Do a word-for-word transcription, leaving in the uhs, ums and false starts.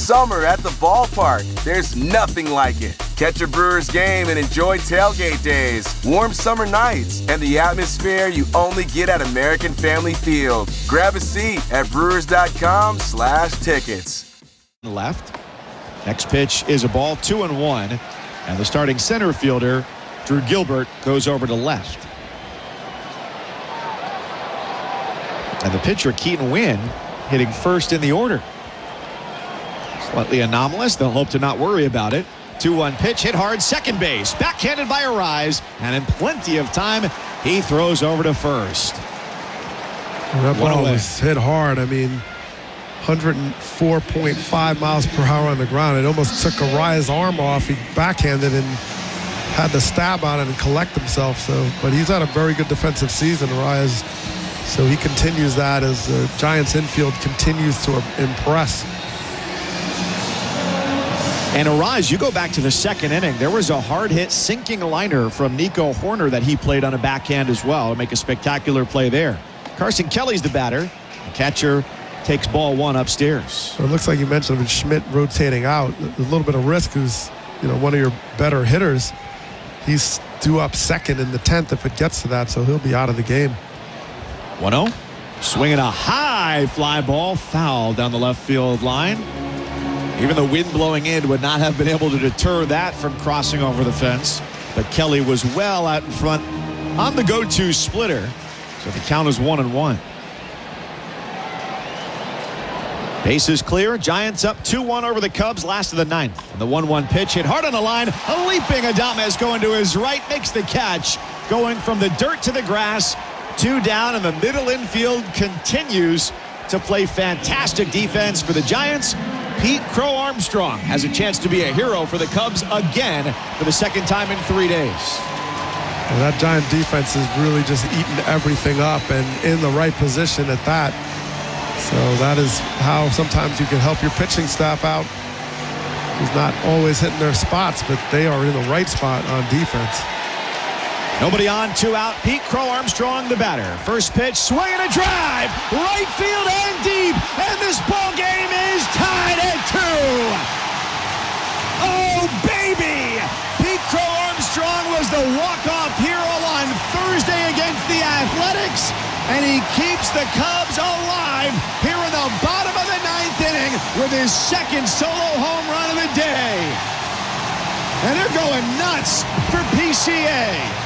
summer at the ballpark. There's nothing like it. Catch a Brewers game and enjoy tailgate days, warm summer nights, and the atmosphere you only get at American Family Field. Grab a seat at brewers.com slash tickets. Left. Next pitch is a ball, two and one. And the starting center fielder, Drew Gilbert, goes over to left. And the pitcher, Keaton Winn, hitting first in the order. Slightly anomalous. They'll hope to not worry about it. two one pitch, hit hard, second base. Backhanded by Arise. And in plenty of time, he throws over to first. That One ball away. was hit hard. I mean, one oh four point five miles per hour on the ground. It almost took Arias' arm off. He backhanded and had to stab on it and collect himself. So, but he's had a very good defensive season, Arias. So he continues that as the Giants infield continues to impress. And Arise, you go back to the second inning. There was a hard-hit sinking liner from Nico Horner that he played on a backhand as well to make a spectacular play there. Carson Kelly's the batter. The catcher takes ball one upstairs. So it looks like you mentioned with Schmidt rotating out. A little bit of risk, who's you know one of your better hitters. He's due up second in the tenth if it gets to that, so he'll be out of the game. one oh. Swinging a high fly ball, foul down the left field line. Even the wind blowing in would not have been able to deter that from crossing over the fence. But Kelly was well out in front on the go-to splitter. So the count is one and one. Bases clear. Giants up two one over the Cubs, last of the ninth. And the one one pitch hit hard on the line. A leaping Adames going to his right, makes the catch. Going from the dirt to the grass. Two down, and the middle infield continues to play fantastic defense for the Giants. Pete Crow Armstrong has a chance to be a hero for the Cubs again for the second time in three days. Well, that Giant defense is really just eating everything up and in the right position at that. So that is how sometimes you can help your pitching staff out. Who's not always hitting their spots, but they are in the right spot on defense. Nobody on, two out. Pete Crow Armstrong, the batter. First pitch, swing and a drive. Right field and deep. And this ball game is tied at two. Oh, baby. Pete Crow Armstrong was the walk-off hero on Thursday against the Athletics. And he keeps the Cubs alive here in the bottom of the ninth inning with his second solo home run of the day. And they're going nuts for P C A.